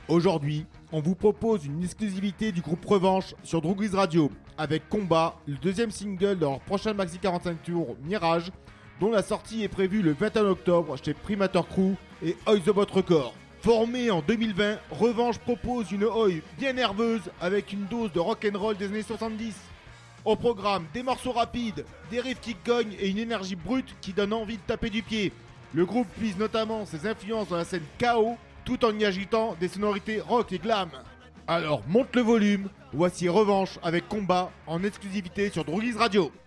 Aujourd'hui, on vous propose une exclusivité du groupe Revanche sur Droogies Radio avec Combat, le deuxième single de leur prochain maxi 45 tours Mirage, dont la sortie est prévue le 21 octobre chez Primator Crew et Oi The Bot Record. Formé en 2020, Revanche propose une Oi bien nerveuse avec une dose de rock'n'roll des années 70. Au programme, des morceaux rapides, des riffs qui cognent et une énergie brute qui donne envie de taper du pied. Le groupe puise notamment ses influences dans la scène KO, tout en y agitant des sonorités rock et glam. Alors monte le volume, voici Revanche avec Combat en exclusivité sur Droogies Radio.